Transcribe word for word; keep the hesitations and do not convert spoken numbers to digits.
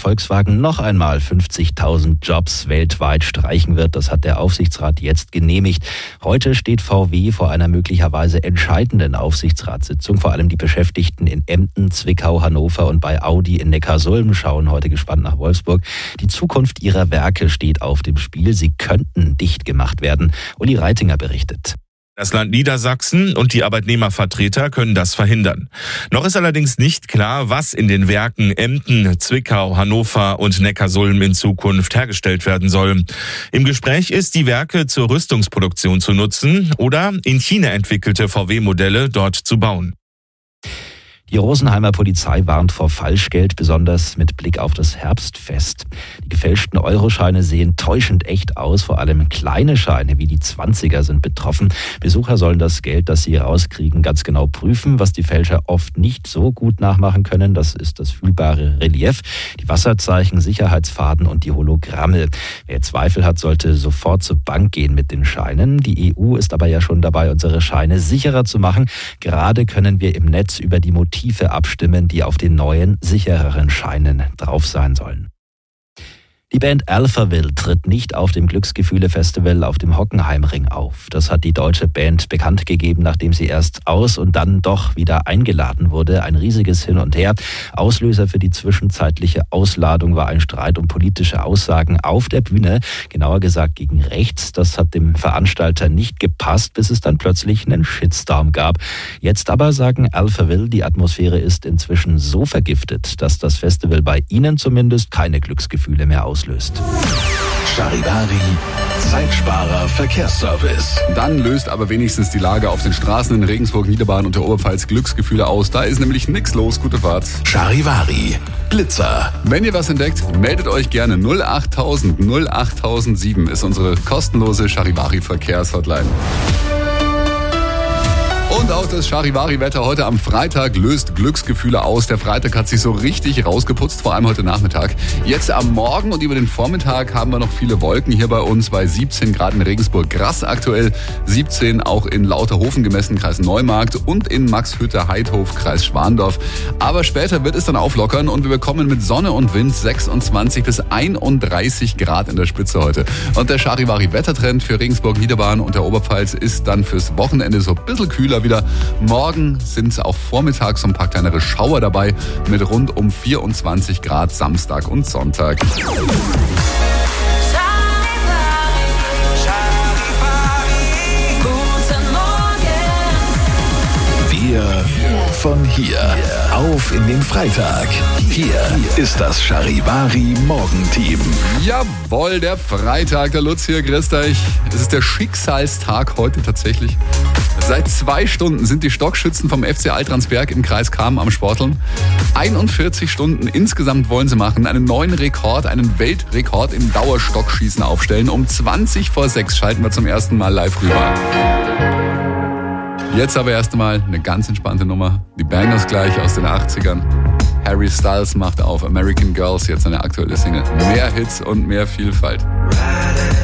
Volkswagen noch einmal fünfzigtausend Jobs weltweit streichen wird. Das hat der Aufsichtsrat jetzt genehmigt. Heute steht V W vor einer möglicherweise entscheidenden Aufsichtsratssitzung. Vor allem die Beschäftigten in Emden, Zwickau, Hannover und bei Audi in Neckarsulm schauen heute gespannt nach Wolfsburg. Die Zukunft ihrer Werke steht auf dem Spiel. Sie könnten dicht gemacht werden. Uli Reitinger berichtet. Das Land Niedersachsen und die Arbeitnehmervertreter können das verhindern. Noch ist allerdings nicht klar, was in den Werken Emden, Zwickau, Hannover und Neckarsulm in Zukunft hergestellt werden soll. Im Gespräch ist, die Werke zur Rüstungsproduktion zu nutzen oder in China entwickelte V W-Modelle dort zu bauen. Die Rosenheimer Polizei warnt vor Falschgeld, besonders mit Blick auf das Herbstfest. Die gefälschten Euroscheine sehen täuschend echt aus, vor allem kleine Scheine wie die Zwanziger sind betroffen. Besucher sollen das Geld, das sie rauskriegen, ganz genau prüfen. Was die Fälscher oft nicht so gut nachmachen können, das ist das fühlbare Relief, die Wasserzeichen, Sicherheitsfaden und die Hologramme. Wer Zweifel hat, sollte sofort zur Bank gehen mit den Scheinen. Die E U ist aber ja schon dabei, unsere Scheine sicherer zu machen. Gerade können wir im Netz über die Motive Motive abstimmen, die auf den neuen, sichereren Scheinen drauf sein sollen. Die Band Alphaville tritt nicht auf dem Glücksgefühle-Festival auf dem Hockenheimring auf. Das hat die deutsche Band bekannt gegeben, nachdem sie erst aus und dann doch wieder eingeladen wurde. Ein riesiges Hin und Her. Auslöser für die zwischenzeitliche Ausladung war ein Streit um politische Aussagen auf der Bühne. Genauer gesagt gegen rechts. Das hat dem Veranstalter nicht gepasst, bis es dann plötzlich einen Shitstorm gab. Jetzt aber sagen Alphaville, die Atmosphäre ist inzwischen so vergiftet, dass das Festival bei ihnen zumindest keine Glücksgefühle mehr auslöst. Löst. Charivari, Zeitsparer Verkehrsservice. Dann löst aber wenigstens die Lage auf den Straßen in Regensburg, Niederbayern und der Oberpfalz Glücksgefühle aus. Da ist nämlich nichts los. Gute Fahrt. Charivari, Blitzer. Wenn ihr was entdeckt, meldet euch gerne. null achttausend null achttausendsieben ist unsere kostenlose Charivari Verkehrshotline. Und auch das Charivari-Wetter heute am Freitag löst Glücksgefühle aus. Der Freitag hat sich so richtig rausgeputzt, vor allem heute Nachmittag. Jetzt am Morgen und über den Vormittag haben wir noch viele Wolken hier bei uns bei siebzehn Grad in Regensburg. Grass aktuell, siebzehn auch in Lauterhofen gemessen, Kreis Neumarkt und in Maxhütte-Heidhof, Kreis Schwandorf. Aber später wird es dann auflockern und wir bekommen mit Sonne und Wind sechsundzwanzig bis einunddreißig Grad in der Spitze heute. Und der Charivari-Wettertrend für Regensburg, Niederbayern und der Oberpfalz ist dann fürs Wochenende so ein bisschen kühler wieder. Morgen sind auch vormittags so ein paar kleinere Schauer dabei mit rund um vierundzwanzig Grad Samstag und Sonntag. Wir von hier auf in den Freitag. Hier ist das Charivari Morgenteam. Jawohl, der Freitag, der Lutz hier, grüßt euch. Es ist der Schicksalstag heute tatsächlich. Seit zwei Stunden sind die Stockschützen vom F C Altransberg im Kreis Cham am Sporteln. einundvierzig Stunden insgesamt wollen sie machen, einen neuen Rekord, einen Weltrekord im Dauerstockschießen aufstellen. Um zwanzig vor sechs schalten wir zum ersten Mal live rüber. Jetzt aber erst einmal eine ganz entspannte Nummer. Die Bangers gleich aus den achtzigern. Harry Styles macht auf American Girls, jetzt eine aktuelle Single. Mehr Hits und mehr Vielfalt.